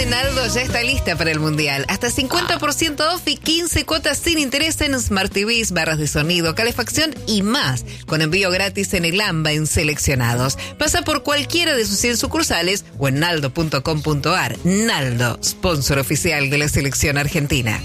Naldo ya está lista para el Mundial. Hasta 50% off y 15 cuotas sin interés en Smart TVs, barras de sonido, calefacción y más. Con envío gratis en el AMBA en seleccionados. Pasa por cualquiera de sus 100 sucursales o en naldo.com.ar. Naldo, sponsor oficial de la selección argentina.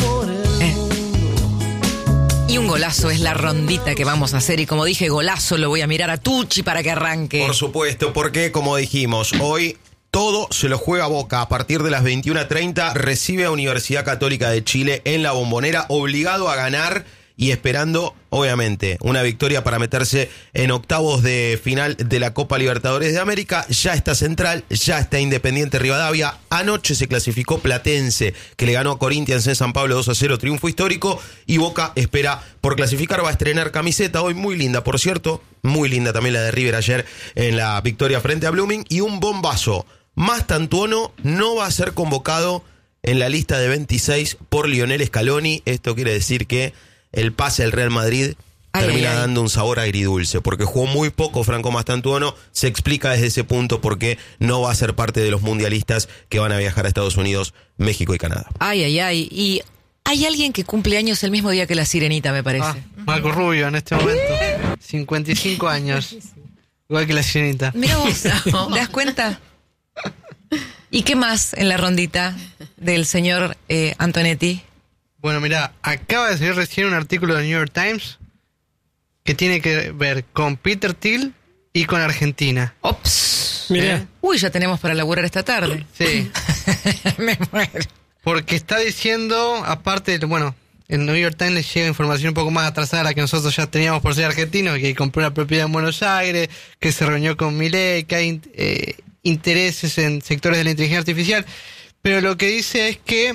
Y un golazo es la rondita que vamos a hacer. Y como dije, golazo, lo voy a mirar a Tucci para que arranque. Por supuesto, porque como dijimos, hoy todo se lo juega Boca. A partir de las 21:30 recibe a Universidad Católica de Chile en la Bombonera, obligado a ganar y esperando, obviamente, una victoria para meterse en octavos de final de la Copa Libertadores de América. Ya está Central, ya está Independiente Rivadavia. Anoche se clasificó Platense, que le ganó a Corinthians en San Pablo 2-0, triunfo histórico. Y Boca espera por clasificar, va a estrenar camiseta hoy, muy linda, por cierto. Muy linda también la de River ayer en la victoria frente a Blooming. Y un bombazo. Mastantuono no va a ser convocado en la lista de 26 por Lionel Scaloni. Esto quiere decir que el pase al Real Madrid termina dando un sabor agridulce, porque jugó muy poco Franco Mastantuono. Se explica desde ese punto por qué no va a ser parte de los mundialistas que van a viajar a Estados Unidos, México y Canadá. Y hay alguien que cumple años el mismo día que la Sirenita, me parece. Marco Rubio en este momento. 55 años. Igual que la Sirenita. Mira vos, ¿te das cuenta? ¿Y qué más en la rondita del señor Antonetti? Bueno, mira, acaba de salir recién un artículo del New York Times que tiene que ver con Peter Thiel y con Argentina. Ops. Mira. Uy, ya tenemos para laburar esta tarde. Sí. Me muero. Porque está diciendo, aparte, bueno, el New York Times le llega información un poco más atrasada a la que nosotros ya teníamos por ser argentinos, que compró una propiedad en Buenos Aires, que se reunió con Milei, que hay intereses en sectores de la inteligencia artificial. Pero lo que dice es que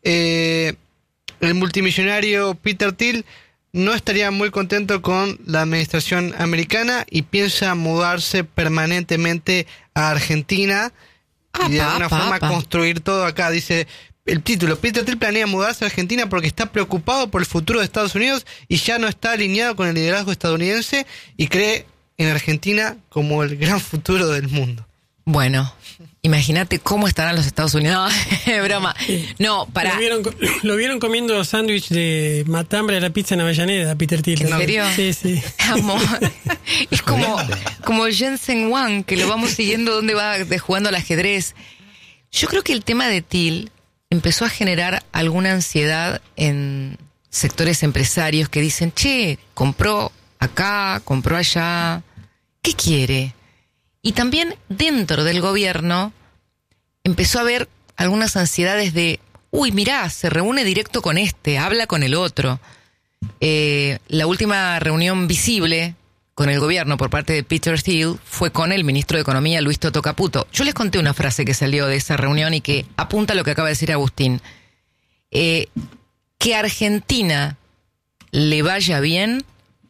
el multimillonario Peter Thiel no estaría muy contento con la administración americana y piensa mudarse permanentemente a Argentina y de alguna forma construir todo acá. Dice el título: Peter Thiel planea mudarse a Argentina porque está preocupado por el futuro de Estados Unidos y ya no está alineado con el liderazgo estadounidense y cree en Argentina como el gran futuro del mundo. Bueno, imagínate cómo estarán los Estados Unidos. No, broma. No, para. Lo vieron comiendo sándwich de matambre de la pizza en Avellaneda, Peter Thiel. ¿En serio? Sí, sí. Amor. Es como Jensen Huang, que lo vamos siguiendo donde va jugando al ajedrez. Yo creo que el tema de Thiel empezó a generar alguna ansiedad en sectores empresarios que dicen, che, compró acá, compró allá, ¿qué quiere? Y también dentro del gobierno empezó a haber algunas ansiedades de, uy, mirá, se reúne directo con este, habla con el otro. La última reunión visible con el gobierno por parte de Peter Thiel fue con el ministro de Economía, Luis Toto Caputo. Yo les conté una frase que salió de esa reunión y que apunta a lo que acaba de decir Agustín. Que a Argentina le vaya bien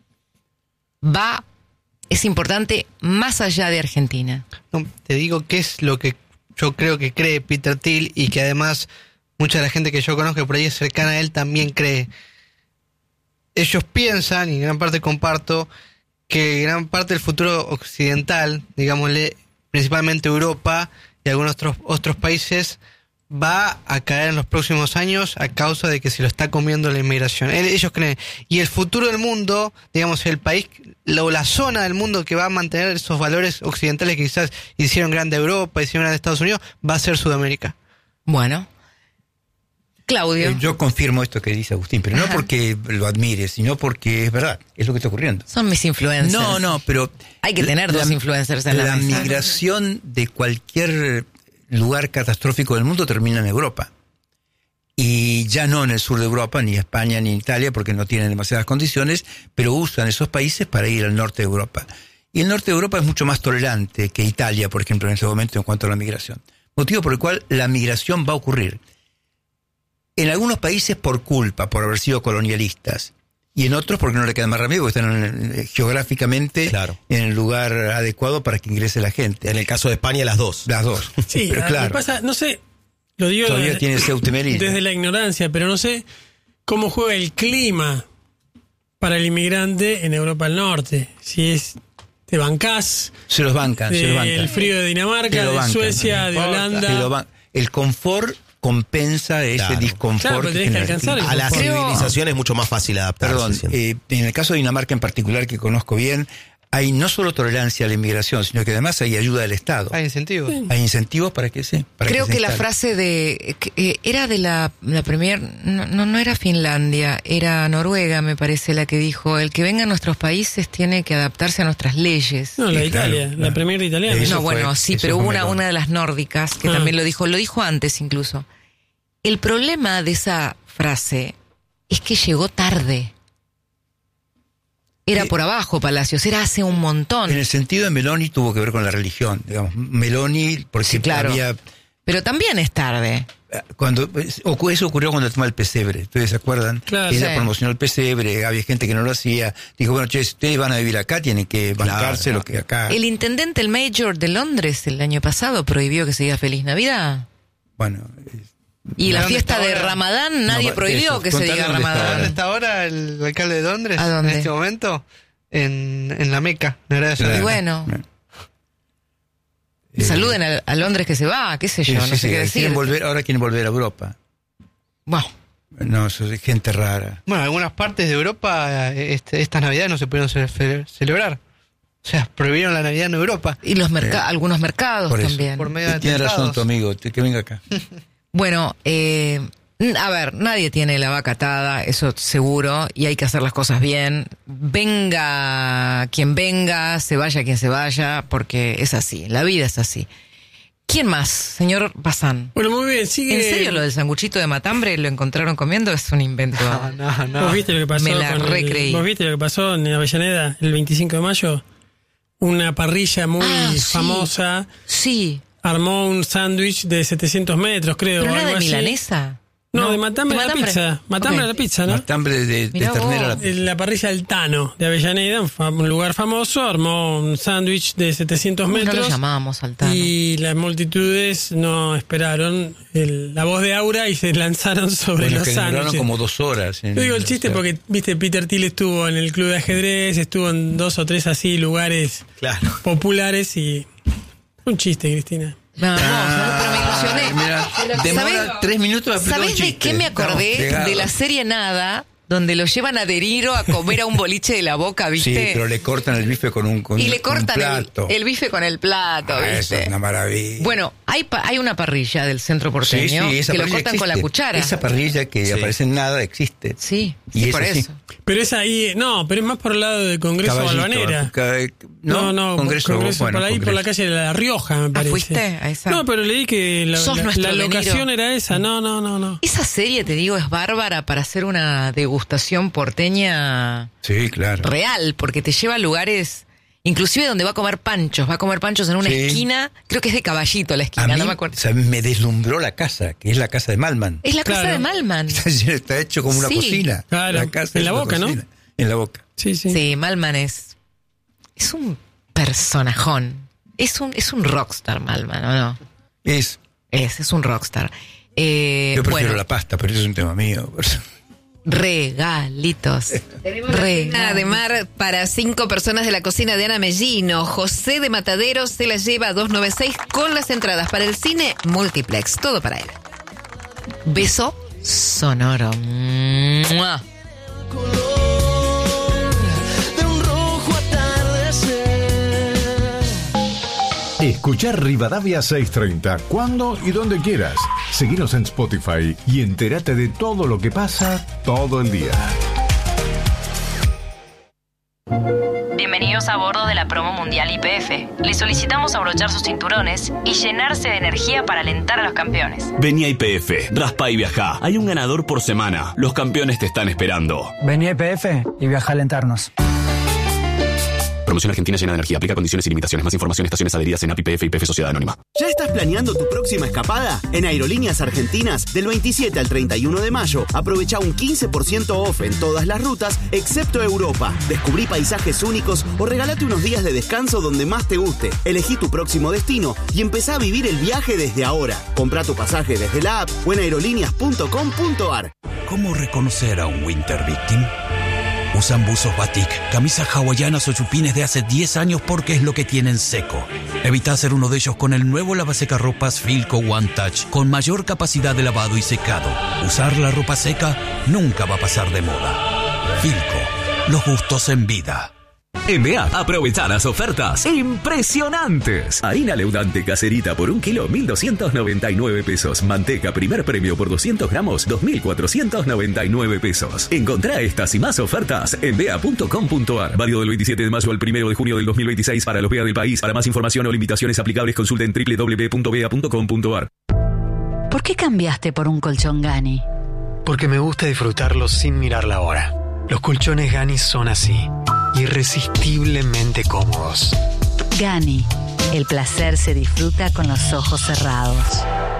es importante más allá de Argentina. No, te digo qué es lo que yo creo que cree Peter Thiel y que además mucha de la gente que yo conozco por ahí es cercana a él también cree. Ellos piensan, y en gran parte comparto, que gran parte del futuro occidental, digámosle, principalmente Europa y algunos otros países, va a caer en los próximos años a causa de que se lo está comiendo la inmigración. Ellos creen. Y el futuro del mundo, digamos, el país o la zona del mundo que va a mantener esos valores occidentales que quizás hicieron grande Europa, hicieron grande Estados Unidos, va a ser Sudamérica. Bueno. Claudio. Yo confirmo esto que dice Agustín, pero no porque lo admire, sino porque es verdad, es lo que está ocurriendo. Son mis influencers. No, pero hay que tener dos influencers en la mesa. La migración de cualquier lugar catastrófico del mundo termina en Europa. Y ya no en el sur de Europa, ni España, ni Italia, porque no tienen demasiadas condiciones, pero usan esos países para ir al norte de Europa. Y el norte de Europa es mucho más tolerante que Italia, por ejemplo, en este momento en cuanto a la migración. Motivo por el cual la migración va a ocurrir. En algunos países por haber sido colonialistas. Y en otros porque no le queda más remedio, porque están geográficamente en el lugar adecuado para que ingrese la gente. En el caso de España, las dos. Las dos. Sí, pero claro. Pasa, no sé, lo digo todavía tiene Ceuta y Melilla. Desde la ignorancia, pero no sé cómo juega el clima para el inmigrante en Europa del Norte. Si es, te bancás. Se los bancan. El frío de Dinamarca, de Suecia, de Holanda. el confort compensa ese Claro. disconfort. Claro, pero tenés que alcanzar el A la confort. civilización es mucho más fácil adaptarse. Perdón, siento. en el caso de Dinamarca en particular, que conozco bien, hay no solo tolerancia a la inmigración, sino que además hay ayuda del Estado. Hay incentivos. Hay incentivos para que se. Para Creo se que la instale. frase de era de la premier, no era Finlandia, era Noruega, me parece, la que dijo: el que venga a nuestros países tiene que adaptarse a nuestras leyes. No, la de Sí, claro, Italia, claro. la Premier italiana. Eso No, bueno, fue- sí, eso pero fue hubo Meloni. una de las nórdicas que Ah. también lo dijo antes incluso. El problema de esa frase es que llegó tarde. Era por abajo, Palacios, era hace un montón. En el sentido de Meloni tuvo que ver con la religión, digamos. Meloni, porque Sí, claro. había. Pero también es tarde. Eso ocurrió cuando el tema del pesebre, ¿ustedes se acuerdan? Claro, Ella sí. promocionó el pesebre, había gente que no lo hacía. Dijo, bueno, che, si ustedes van a vivir acá, tienen que bancarse Claro. lo que acá. El intendente, el mayor de Londres, el año pasado prohibió que se diga Feliz Navidad. Bueno, Y la ¿Dónde fiesta está de ahora? Ramadán, nadie No, prohibió eso, que se contame diga dónde está Ramadán. ¿Dónde está ahora el alcalde de Londres? ¿A dónde? En este momento, en la Meca, en Arabia Saudita. Y bueno, saluden a Londres que se va, qué sé yo, no sé qué decir. Ahora quieren volver a Europa. Bueno, No, eso es gente rara. Bueno, en algunas partes de Europa estas Navidades no se pudieron celebrar. O sea, prohibieron la Navidad en Europa. y algunos mercados Por eso. también. Por medio de Tiene razón atentados. tu amigo, que venga acá. Bueno, a ver, nadie tiene la vaca atada, eso seguro, y hay que hacer las cosas bien. Venga quien venga, se vaya quien se vaya, porque es así, la vida es así. ¿Quién más, señor Bazán? Bueno, muy bien, sigue. ¿En serio lo del sanguchito de matambre lo encontraron comiendo? Es un invento. No. ¿Vos viste lo que pasó? Me la recreí. ¿Vos viste lo que pasó en Avellaneda el 25 de mayo? Una parrilla muy Ah, sí. famosa Sí, armó un sándwich de 700 metros, creo. pero o no era algo de así. milanesa. No, de matambre a la pizza. Matambre Ok. a la pizza, ¿no? Matambre de Mirá ternera. vos. En la parrilla del Tano de Avellaneda, un lugar famoso, armó un sándwich de 700 No metros. lo llamábamos al Tano. Y las multitudes no esperaron la voz de Aura y se lanzaron sobre Bueno, los que duraron sándwiches. como 2 horas. Yo digo el chiste porque, viste, Peter Thiel estuvo en el club de ajedrez, estuvo en 2 o 3 así lugares Claro. populares y... Un chiste, Cristina. No, pero me ilusioné. Mira, demora ¿Sabés- 3 minutos a explicar ¿Sabés un de chiste. qué me Estamos acordé? fregados. De la serie Nada, donde lo llevan a De Niro a comer a un boliche de la Boca, Sí, ¿viste? pero le cortan el bife con un y le con un cortan plato. el bife con el plato, Ah, eso ¿viste? es una maravilla. Bueno, hay una parrilla del centro porteño esa que lo parrilla cortan con la existe. cuchara. Esa parrilla que Sí. aparece en nada existe. Sí, Y sí, es por así. eso. Pero es ahí... No, pero es más por el lado del Congreso Caballito, Balvanera. No, Congreso bueno, por ahí, por la Congreso. calle de La Rioja, me parece. ¿fuiste a esa? No, pero leí que Sos nuestro la De Niro. locación era esa. No. Esa serie, te digo, es bárbara para hacer una degustación porteña Sí, claro. real, porque te lleva a lugares, inclusive donde va a comer panchos en una Sí. esquina, creo que es de Caballito la A esquina, mí, no me acuerdo. ¿sabes? Me deslumbró la casa, que es la casa de Malman. Es la casa Claro. de Malman. Está hecho como una Sí. cocina. Claro, La casa en es la una Boca, ¿no? cocina. En la Boca. Sí. Sí, Malman es un personajón. Es un rockstar, Malman, ¿o no? Es Es un rockstar. Yo prefiero Bueno, la pasta, pero eso es un tema mío. regalitos. Tenemos la cena de mar para 5 personas de la cocina de Ana Mellino. José de Mataderos se la lleva a 296 con las entradas para el cine Multiplex. Todo para él. Beso sonoro. ¡Mua! De un rojo atardecer. Escuchar Rivadavia 630 cuando y donde quieras. Seguinos en Spotify y entérate de todo lo que pasa todo el día. Bienvenidos a bordo de la promo mundial YPF. Les solicitamos abrochar sus cinturones y llenarse de energía para alentar a los campeones. Vení a YPF, raspa y viajá. Hay un ganador por semana. Los campeones te están esperando. Vení a YPF y viaja a alentarnos. Promoción Argentina llena de energía. Aplica condiciones y limitaciones. Más información, estaciones adheridas en API, YPF Sociedad Anónima. ¿Ya estás planeando tu próxima escapada? En Aerolíneas Argentinas, del 27 al 31 de mayo, aprovecha un 15% off en todas las rutas, excepto Europa. Descubrí paisajes únicos o regalate unos días de descanso donde más te guste. Elegí tu próximo destino y empezá a vivir el viaje desde ahora. Comprá tu pasaje desde la app o en aerolíneas.com.ar. ¿Cómo reconocer a un Winter Victim? Usan buzos batik, camisas hawaianas o chupines de hace 10 años porque es lo que tienen seco. Evita ser uno de ellos con el nuevo lavasecarropas Filco One Touch con mayor capacidad de lavado y secado. Usar la ropa seca nunca va a pasar de moda. Filco, los gustos en vida. En BEA, aprovecha las ofertas impresionantes. Harina leudante caserita por 1 kilo, 1.299 pesos. Manteca primer premio por 200 gramos, 2.499 pesos. Encontrá estas y más ofertas en bea.com.ar. Válido del 27 de mayo al 1 de junio del 2026 para los BEA del país. Para más información o limitaciones aplicables, consulta en www.bea.com.ar. ¿Por qué cambiaste por un colchón Gani? Porque me gusta disfrutarlo sin mirar la hora. Los colchones Gani son así, irresistiblemente cómodos. Gani, el placer se disfruta con los ojos cerrados.